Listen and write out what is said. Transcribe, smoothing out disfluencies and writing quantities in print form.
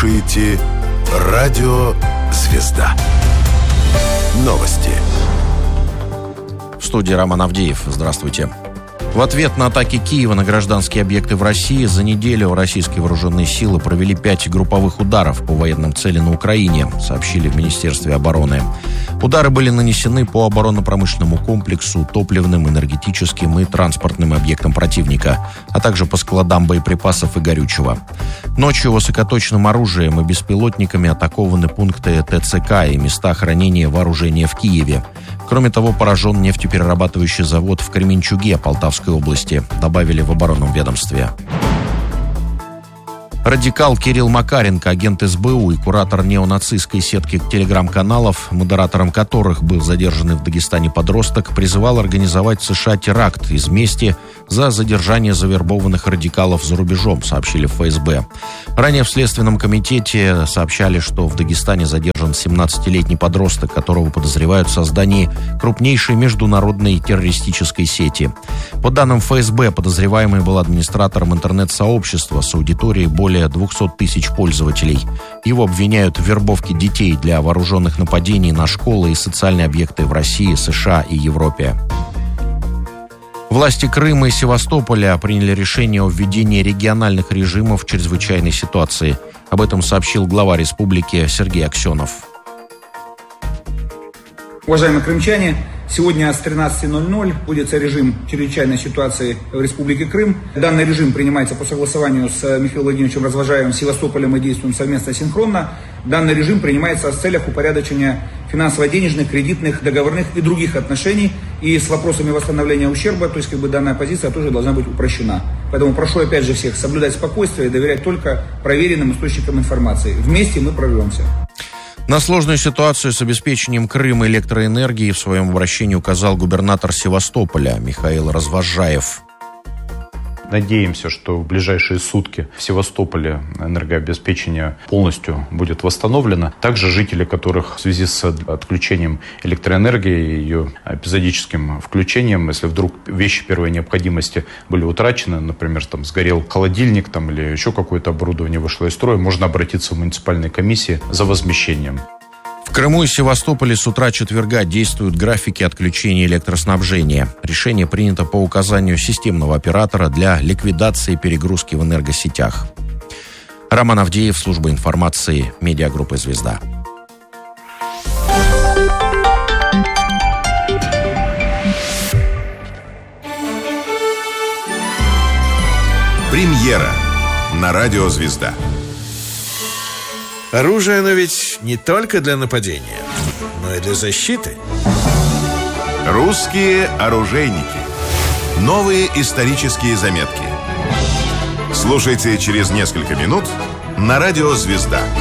слушаете Радио Звезда. Новости. В студии Роман Авдеев. Здравствуйте. В ответ на атаки Киева на гражданские объекты в России за неделю российские вооруженные силы провели 5 групповых ударов по военным целям на Украине, сообщили в Министерстве обороны. Удары были нанесены по оборонно-промышленному комплексу, топливным, энергетическим и транспортным объектам противника, а также по складам боеприпасов и горючего. Ночью высокоточным оружием и беспилотниками атакованы пункты ТЦК и места хранения вооружения в Киеве. Кроме того, поражен нефтеперерабатывающий завод в Кременчуге Полтавской области, добавили в оборонном ведомстве. Радикал Кирилл Макаренко, агент СБУ и куратор неонацистской сетки телеграм-каналов, модератором которых был задержанный в Дагестане подросток, призывал организовать в США теракт из мести за задержание завербованных радикалов за рубежом, сообщили в ФСБ. Ранее в Следственном комитете сообщали, что в Дагестане задержан 17-летний подросток, которого подозревают в создании крупнейшей международной террористической сети. По данным ФСБ, подозреваемый был администратором интернет-сообщества с аудиторией более 200 тысяч пользователей. Его обвиняют в вербовке детей для вооруженных нападений на школы и социальные объекты в России, США и Европе. Власти Крыма и Севастополя приняли решение о введении региональных режимов чрезвычайной ситуации. Об этом сообщил глава республики Сергей Аксенов. Уважаемые крымчане, сегодня с 13:00 вводится режим чрезвычайной ситуации в Республике Крым. Данный режим принимается по согласованию с Михаилом Владимировичем Развожаевым, Севастополем. Мы действуем совместно, синхронно. Данный режим принимается в целях упорядочения финансово-денежных, кредитных, договорных и других отношений. И с вопросами восстановления ущерба, то есть данная позиция тоже должна быть упрощена. Поэтому прошу опять же всех соблюдать спокойствие и доверять только проверенным источникам информации. Вместе мы прорвемся. На сложную ситуацию с обеспечением Крыма электроэнергией в своем обращении указал губернатор Севастополя Михаил Развожаев. Надеемся, что в ближайшие сутки в Севастополе энергообеспечение полностью будет восстановлено. Также жители, которых в связи с отключением электроэнергии и ее эпизодическим включением, если вдруг вещи первой необходимости были утрачены, например, там сгорел холодильник или еще какое-то оборудование вышло из строя, можно обратиться в муниципальные комиссии за возмещением. В Крыму и Севастополе с утра четверга действуют графики отключения электроснабжения. Решение принято по указанию системного оператора для ликвидации перегрузки в энергосетях. Роман Авдеев, служба информации, медиагруппы «Звезда». Премьера на Радио Звезда. Оружие, оно ведь не только для нападения, но и для защиты. Русские оружейники. Новые исторические заметки. Слушайте через несколько минут на Радио Звезда.